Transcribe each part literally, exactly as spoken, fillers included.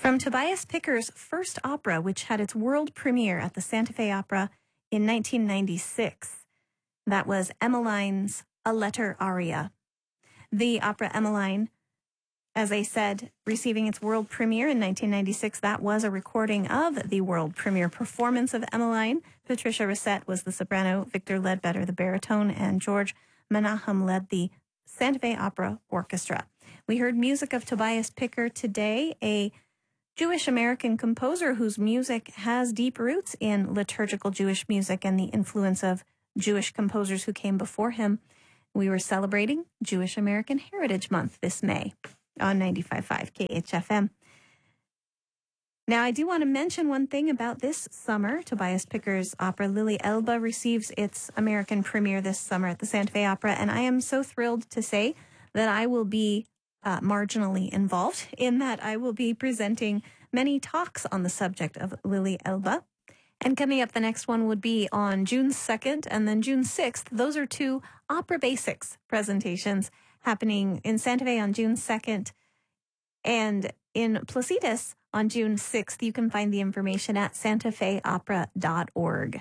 From Tobias Picker's first opera, which had its world premiere at the Santa Fe Opera in nineteen ninety-six. That was Emmeline's A Letter aria. The opera Emmeline, as I said, receiving its world premiere in nineteen ninety-six, that was a recording of the world premiere performance of Emmeline. Patricia Racette was the soprano, Victor Ledbetter the baritone, and George Menahem led the Santa Fe Opera Orchestra. We heard music of Tobias Picker today, a Jewish-American composer whose music has deep roots in liturgical Jewish music and the influence of Jewish composers who came before him. We were celebrating Jewish American Heritage Month this May on ninety-five point five K H F M. Now, I do want to mention one thing about this summer. Tobias Picker's opera Lily Elba receives its American premiere this summer at the Santa Fe Opera, and I am so thrilled to say that I will be uh, marginally involved in that. I will be presenting many talks on the subject of Lily Elba. And coming up, the next one would be on June second and then June sixth. Those are two Opera Basics presentations happening in Santa Fe on June second and in Placitas on June sixth. You can find the information at santa fe opera dot org.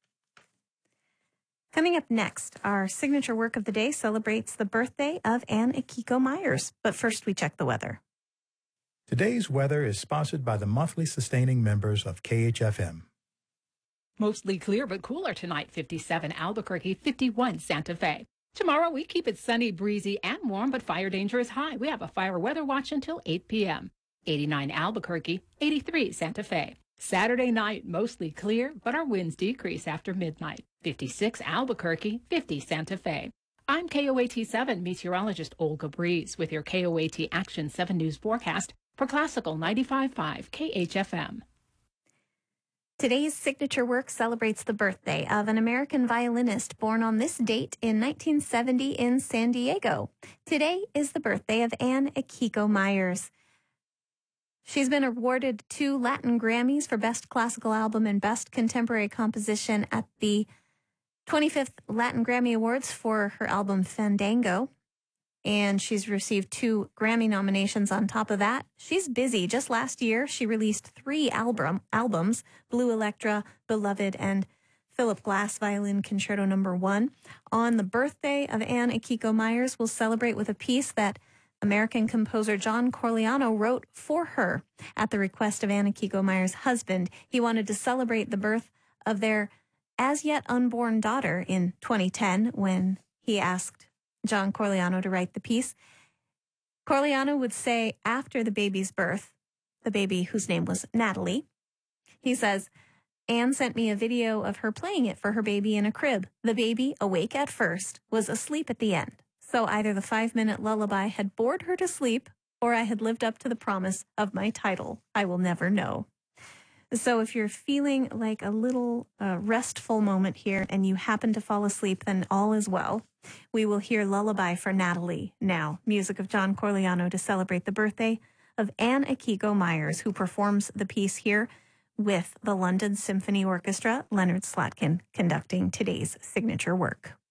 Coming up next, our signature work of the day celebrates the birthday of Anne Akiko Myers. But first, we check the weather. Today's weather is sponsored by the monthly sustaining members of K H F M. Mostly clear but cooler tonight, fifty-seven Albuquerque, fifty-one Santa Fe. Tomorrow we keep it sunny, breezy, and warm, but fire danger is high. We have a fire weather watch until eight p.m. eighty-nine Albuquerque, eighty-three Santa Fe. Saturday night, mostly clear, but our winds decrease after midnight. fifty-six Albuquerque, fifty Santa Fe. I'm K O A T seven meteorologist Olga Breeze with your K O A T Action seven News forecast for Classical ninety-five point five K H F M. Today's signature work celebrates the birthday of an American violinist born on this date in nineteen seventy in San Diego. Today is the birthday of Anne Akiko Myers. She's been awarded two Latin Grammys for Best Classical Album and Best Contemporary Composition at the twenty-fifth Latin Grammy Awards for her album Fandango. And she's received two Grammy nominations on top of that. She's busy. Just last year, she released three album albums, Blue Electra, Beloved, and Philip Glass Violin Concerto Number One. On the birthday of Anne Akiko Myers, we'll celebrate with a piece that American composer John Corigliano wrote for her at the request of Anne Akiko Myers' husband. He wanted to celebrate the birth of their as-yet unborn daughter in twenty ten when he asked John Corigliano to write the piece. Corigliano would say after the baby's birth, the baby whose name was Natalie, he says, Anne sent me a video of her playing it for her baby in a crib. The baby, awake at first, was asleep at the end. So either the five-minute lullaby had bored her to sleep or I had lived up to the promise of my title. I will never know. So if you're feeling like a little uh, restful moment here and you happen to fall asleep, then all is well. We will hear Lullaby for Natalie now, music of John Corigliano to celebrate the birthday of Anne Akiko Myers, who performs the piece here with the London Symphony Orchestra, Leonard Slatkin conducting today's signature work.